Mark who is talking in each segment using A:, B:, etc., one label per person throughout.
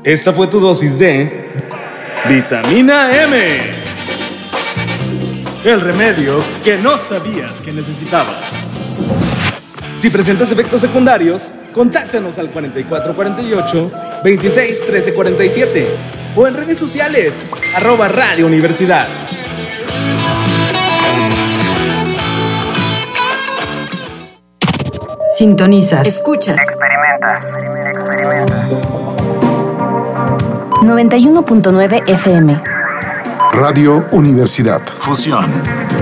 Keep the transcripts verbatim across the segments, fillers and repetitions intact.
A: Esta fue tu dosis de Vitamina M. El remedio que no sabías que necesitabas. Si presentas efectos secundarios, contáctanos al cuarenta y cuatro cuarenta y ocho, veintiséis trece cuarenta y siete o en redes sociales, arroba Radio Universidad.
B: Sintonizas. Escuchas.
C: Experimenta. Experimenta.
B: noventa y uno punto nueve F M.
D: Radio Universidad.
E: Fusión.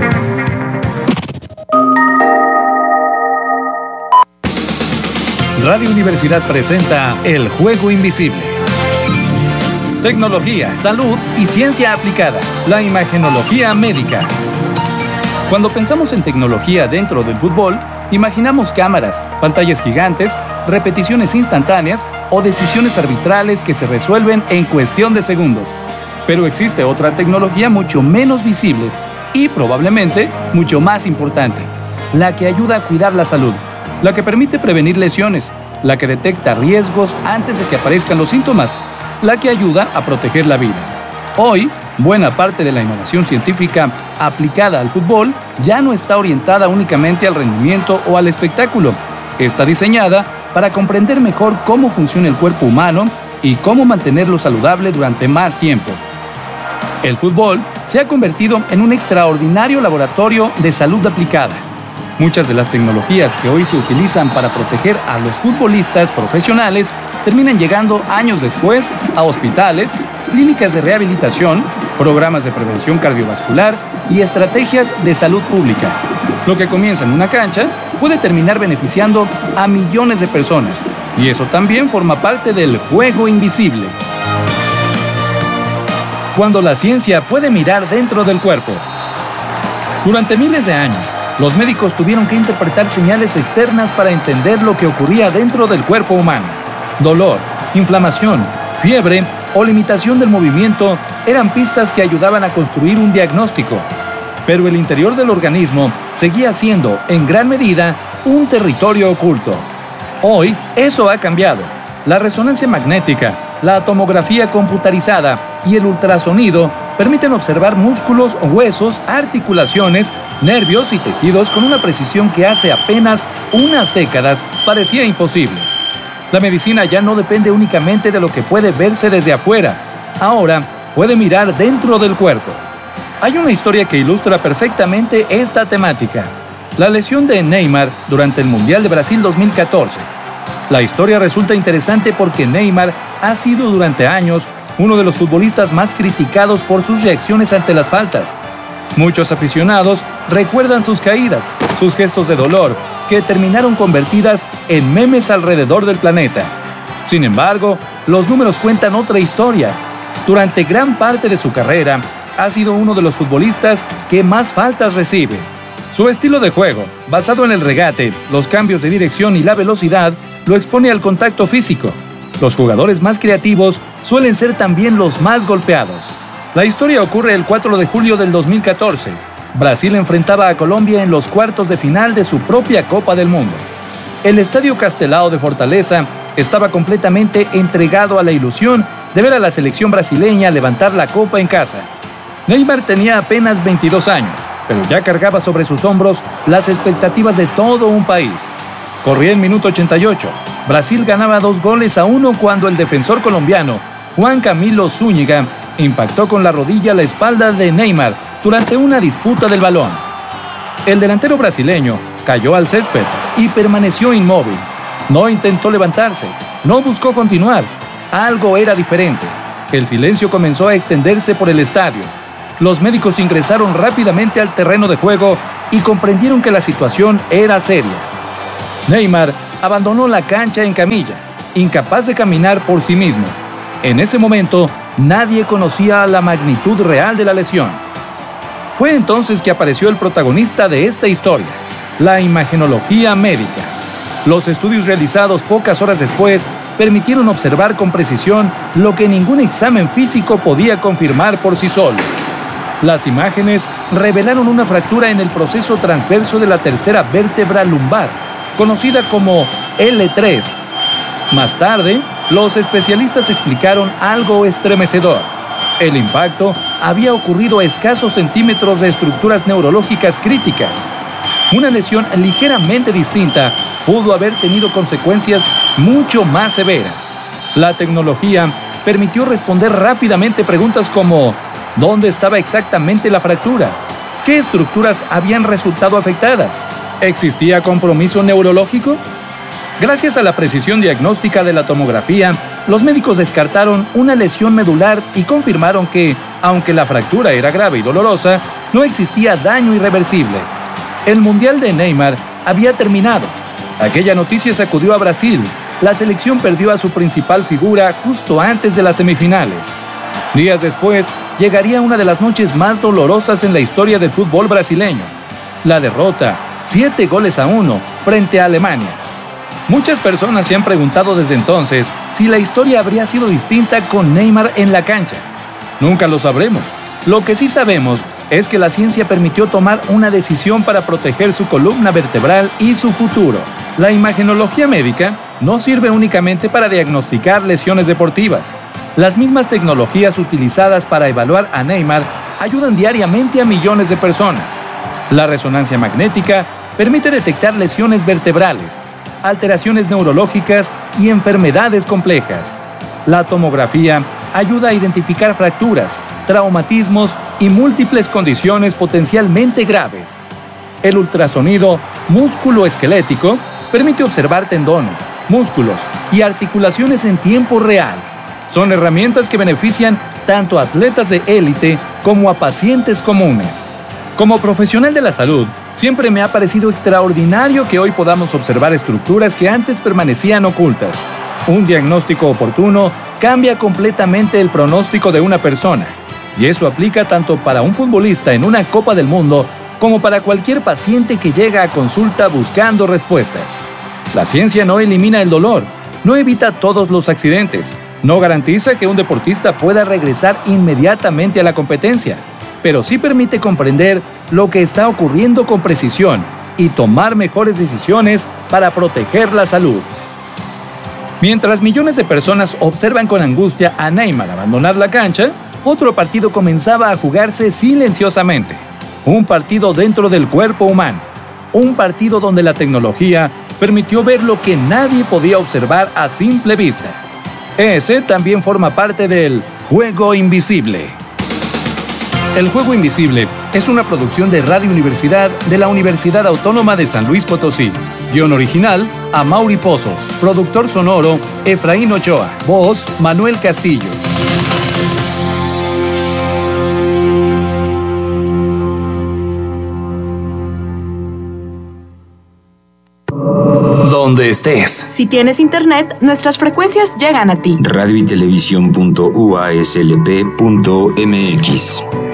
E: Radio Universidad presenta El Juego Invisible. Tecnología, salud y ciencia aplicada. La imagenología médica. Cuando pensamos en tecnología dentro del fútbol, imaginamos cámaras, pantallas gigantes, repeticiones instantáneas o decisiones arbitrales que se resuelven en cuestión de segundos. Pero existe otra tecnología mucho menos visible y probablemente mucho más importante, la que ayuda a cuidar la salud, la que permite prevenir lesiones, la que detecta riesgos antes de que aparezcan los síntomas, la que ayuda a proteger la vida. Hoy, buena parte de la innovación científica aplicada al fútbol ya no está orientada únicamente al rendimiento o al espectáculo. Está diseñada para comprender mejor cómo funciona el cuerpo humano y cómo mantenerlo saludable durante más tiempo. El fútbol se ha convertido en un extraordinario laboratorio de salud aplicada. Muchas de las tecnologías que hoy se utilizan para proteger a los futbolistas profesionales terminan llegando años después a hospitales, clínicas de rehabilitación, programas de prevención cardiovascular y estrategias de salud pública. Lo que comienza en una cancha puede terminar beneficiando a millones de personas, y eso también forma parte del juego invisible. Cuando la ciencia puede mirar dentro del cuerpo. Durante miles de años, los médicos tuvieron que interpretar señales externas para entender lo que ocurría dentro del cuerpo humano. Dolor, inflamación, fiebre o limitación del movimiento eran pistas que ayudaban a construir un diagnóstico. Pero el interior del organismo seguía siendo, en gran medida, un territorio oculto. Hoy, eso ha cambiado. La resonancia magnética, la tomografía computarizada y el ultrasonido permiten observar músculos, huesos, articulaciones, nervios y tejidos con una precisión que hace apenas unas décadas parecía imposible. La medicina ya no depende únicamente de lo que puede verse desde afuera. Ahora puede mirar dentro del cuerpo. Hay una historia que ilustra perfectamente esta temática. La lesión de Neymar durante el Mundial de Brasil dos mil catorce. La historia resulta interesante porque Neymar ha sido durante años uno de los futbolistas más criticados por sus reacciones ante las faltas. Muchos aficionados recuerdan sus caídas, sus gestos de dolor, que terminaron convertidas en memes alrededor del planeta. Sin embargo, los números cuentan otra historia. Durante gran parte de su carrera, ha sido uno de los futbolistas que más faltas recibe. Su estilo de juego, basado en el regate, los cambios de dirección y la velocidad, lo expone al contacto físico. Los jugadores más creativos suelen ser también los más golpeados. La historia ocurre el cuatro de julio del dos mil catorce. Brasil enfrentaba a Colombia en los cuartos de final de su propia Copa del Mundo. El Estadio Castelao de Fortaleza estaba completamente entregado a la ilusión de ver a la selección brasileña levantar la copa en casa. Neymar tenía apenas veintidós años, pero ya cargaba sobre sus hombros las expectativas de todo un país. Corría el minuto ochenta y ocho. Brasil ganaba dos goles a uno cuando el defensor colombiano, Juan Camilo Zúñiga, impactó con la rodilla la espalda de Neymar durante una disputa del balón. El delantero brasileño cayó al césped y permaneció inmóvil. No intentó levantarse, no buscó continuar. Algo era diferente. El silencio comenzó a extenderse por el estadio. Los médicos ingresaron rápidamente al terreno de juego y comprendieron que la situación era seria. Neymar abandonó la cancha en camilla, incapaz de caminar por sí mismo. En ese momento, nadie conocía la magnitud real de la lesión. Fue entonces que apareció el protagonista de esta historia, la imagenología médica. Los estudios realizados pocas horas después permitieron observar con precisión lo que ningún examen físico podía confirmar por sí solo. Las imágenes revelaron una fractura en el proceso transverso de la tercera vértebra lumbar, conocida como L tres. Más tarde, los especialistas explicaron algo estremecedor. El impacto había ocurrido a escasos centímetros de estructuras neurológicas críticas. Una lesión ligeramente distinta pudo haber tenido consecuencias mucho más severas. La tecnología permitió responder rápidamente preguntas como: ¿dónde estaba exactamente la fractura? ¿Qué estructuras habían resultado afectadas? ¿Existía compromiso neurológico? Gracias a la precisión diagnóstica de la tomografía, los médicos descartaron una lesión medular y confirmaron que, aunque la fractura era grave y dolorosa, no existía daño irreversible. El Mundial de Neymar había terminado. Aquella noticia sacudió a Brasil. La selección perdió a su principal figura justo antes de las semifinales. Días después, llegaría una de las noches más dolorosas en la historia del fútbol brasileño: la derrota, siete goles a uno, frente a Alemania. Muchas personas se han preguntado desde entonces si la historia habría sido distinta con Neymar en la cancha. Nunca lo sabremos. Lo que sí sabemos es que la ciencia permitió tomar una decisión para proteger su columna vertebral y su futuro. La imagenología médica no sirve únicamente para diagnosticar lesiones deportivas. Las mismas tecnologías utilizadas para evaluar a Neymar ayudan diariamente a millones de personas. La resonancia magnética permite detectar lesiones vertebrales, alteraciones neurológicas y enfermedades complejas. La tomografía ayuda a identificar fracturas, traumatismos y múltiples condiciones potencialmente graves. El ultrasonido músculo-esquelético permite observar tendones, músculos y articulaciones en tiempo real. Son herramientas que benefician tanto a atletas de élite como a pacientes comunes. Como profesional de la salud, siempre me ha parecido extraordinario que hoy podamos observar estructuras que antes permanecían ocultas. Un diagnóstico oportuno cambia completamente el pronóstico de una persona, y eso aplica tanto para un futbolista en una Copa del Mundo como para cualquier paciente que llega a consulta buscando respuestas. La ciencia no elimina el dolor, no evita todos los accidentes, no garantiza que un deportista pueda regresar inmediatamente a la competencia, pero sí permite comprender lo que está ocurriendo con precisión y tomar mejores decisiones para proteger la salud. Mientras millones de personas observan con angustia a Neymar abandonar la cancha, otro partido comenzaba a jugarse silenciosamente. Un partido dentro del cuerpo humano. Un partido donde la tecnología permitió ver lo que nadie podía observar a simple vista. Ese también forma parte del Juego Invisible. El Juego Invisible es una producción de Radio Universidad de la Universidad Autónoma de San Luis Potosí. Guión original, Amaury Pozos. Productor sonoro, Efraín Ochoa. Voz, Manuel Castillo.
F: Donde estés.
B: Si tienes internet, nuestras frecuencias llegan a ti.
F: radio y televisión punto u a s l p punto m x